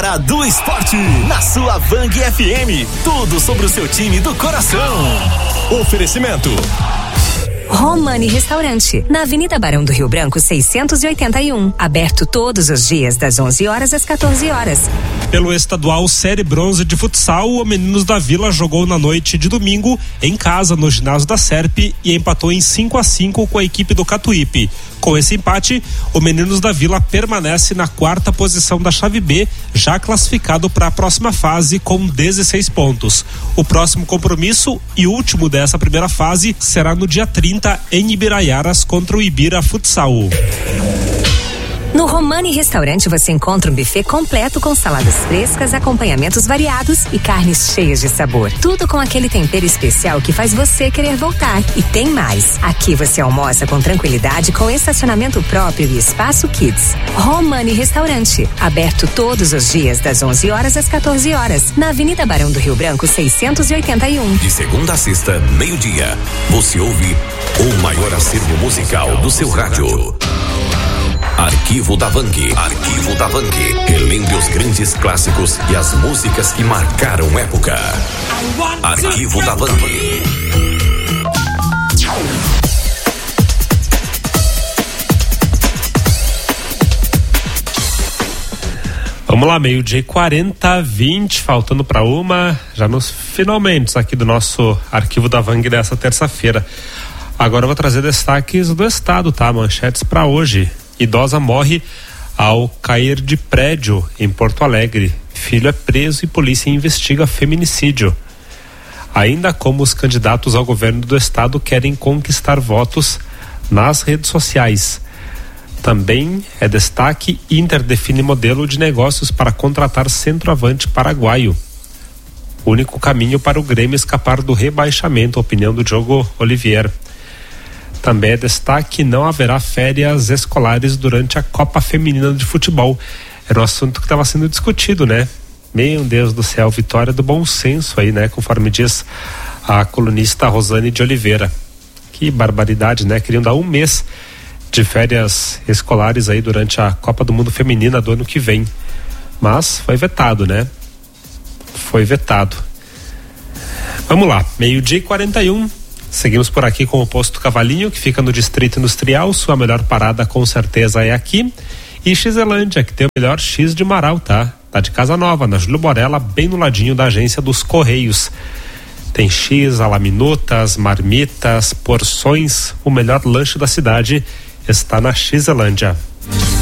Hora do Esporte, na sua Vang FM. Tudo sobre o seu time do coração. Oferecimento Romani Restaurante, na Avenida Barão do Rio Branco 681, aberto todos os dias das 11 horas às 14 horas. Pelo estadual Série Bronze de futsal, o Meninos da Vila jogou na noite de domingo em casa no ginásio da Serp e empatou em 5-5 com a equipe do Catuípe. Com esse empate, o Meninos da Vila permanece na 4ª posição da chave B, já classificado para a próxima fase com 16 pontos. O próximo compromisso e último dessa primeira fase será no dia 30 em Ibiraiaras contra o Ibira Futsal. No Romani Restaurante você encontra um buffet completo com saladas frescas, acompanhamentos variados e carnes cheias de sabor. Tudo com aquele tempero especial que faz você querer voltar. E tem mais. Aqui você almoça com tranquilidade com estacionamento próprio e espaço Kids. Romani Restaurante, aberto todos os dias das 11 horas às 14 horas, na Avenida Barão do Rio Branco 681. De segunda a sexta, meio-dia, você ouve o maior acervo musical do seu rádio. Arquivo da Vang. Arquivo da Vang. Relembre os grandes clássicos e as músicas que marcaram época. Arquivo da Vang. Vamos lá, meio-dia e 40, 20, faltando para uma, já nos finalmente aqui do nosso Arquivo da Vang dessa terça-feira. Agora eu vou trazer destaques do estado, tá? Manchetes para hoje. Idosa morre ao cair de prédio em Porto Alegre. Filho é preso e polícia investiga feminicídio. Ainda como os candidatos ao governo do estado querem conquistar votos nas redes sociais. Também é destaque: Inter define modelo de negócios para contratar centroavante paraguaio. Único caminho para o Grêmio escapar do rebaixamento, opinião do Diogo Olivier. Também é destaque: não haverá férias escolares durante a Copa Feminina de Futebol. Era um assunto que estava sendo discutido, né? Meu Deus do céu, vitória do bom senso aí, né? Conforme diz a colunista Rosane de Oliveira. Que barbaridade, né? Queriam dar um mês de férias escolares aí durante a Copa do Mundo Feminina do ano que vem. Mas foi vetado, né? Foi vetado. Vamos lá, meio-dia e 41. Seguimos por aqui com o Posto Cavalinho, que fica no Distrito Industrial. Sua melhor parada com certeza é aqui. E Xelândia, que tem o melhor X de Marau, tá? Tá de Casa Nova, na Júlio Borella, bem no ladinho da agência dos Correios. Tem X, alaminutas, marmitas, porções. O melhor lanche da cidade está na Xelândia.